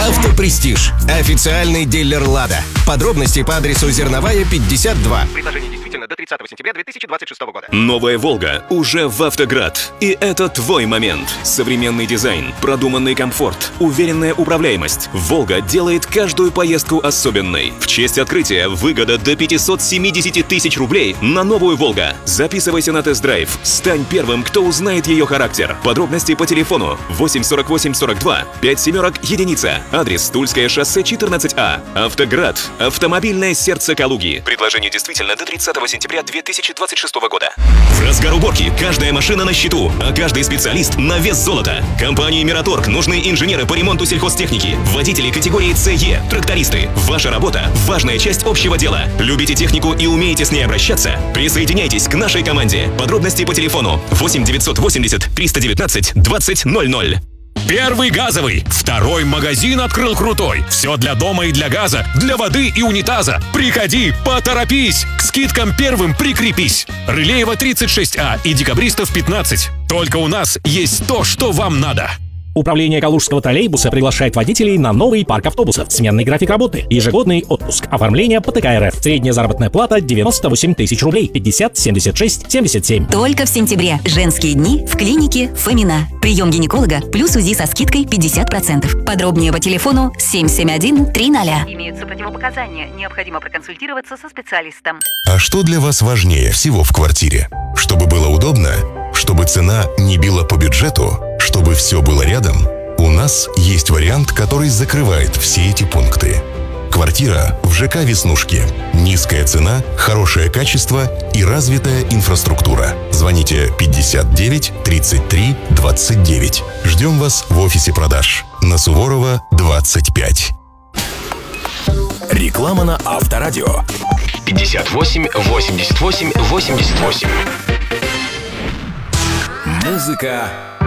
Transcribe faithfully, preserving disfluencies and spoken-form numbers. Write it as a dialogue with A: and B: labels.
A: Автопрестиж. Официальный дилер «Лада». Подробности по адресу Зерновая, пятьдесят два.
B: Предложение действительно до тридцатого сентября две тысячи двадцать шестого года.
C: Новая «Волга» уже в «Автоград». И это твой момент. Современный дизайн, продуманный комфорт, уверенная управляемость. «Волга» делает каждую поездку особенной. В честь открытия выгода до пятьсот семьдесят тысяч рублей на новую «Волга». Записывайся на тест-драйв. Стань первым, кто узнает ее характер. Подробности по телефону восемь сорок восемь сорок два пять семерок единица. Адрес Тульское шоссе четырнадцать А. «Автоград». Автомобильное сердце Калуги. Предложение действительно до тридцатого сентября две тысячи двадцать шестого года. В разгар уборки каждая машина на счету, а каждый специалист на вес золота. Компании «Мираторг» нужны инженеры по ремонту сельхозтехники, водители категории С Е, трактористы. Ваша работа – важная часть общего дела. Любите технику и умеете с ней обращаться? Присоединяйтесь к нашей команде. Подробности по телефону восемь девятьсот восемьдесят триста девятнадцать двадцать ноль ноль.
D: Первый газовый. Второй магазин открыл крутой. Все для дома и для газа, для воды и унитаза. Приходи, поторопись. К скидкам первым прикрепись. Рылеева тридцать шесть А и Декабристов пятнадцать. Только у нас есть то, что вам надо.
E: Управление Калужского троллейбуса приглашает водителей на новый парк автобусов. Сменный график работы, ежегодный отпуск, оформление по Т К Р Ф. Средняя заработная плата девяносто восемь тысяч рублей, пятьдесят семьдесят шесть семьдесят семь.
F: Только в сентябре. Женские дни в клинике Фомина. Прием гинеколога плюс УЗИ со скидкой пятьдесят процентов. Подробнее по телефону семь семь один три ноль.
G: Имеются противопоказания. Необходимо проконсультироваться со специалистом.
H: А что для вас важнее всего в квартире? Чтобы было удобно? Чтобы цена не била по бюджету? Чтобы все было рядом? У нас есть вариант, который закрывает все эти пункты. Квартира в ЖК «Веснушки». Низкая цена, хорошее качество и развитая инфраструктура. Звоните пятьдесят девять тридцать три двадцать девять. Ждем вас в офисе продаж на Суворова, двадцать пять.
I: Реклама на Авторадио.
J: пятьдесят восемь восемьдесят восемь восемьдесят восемь.
I: Музыка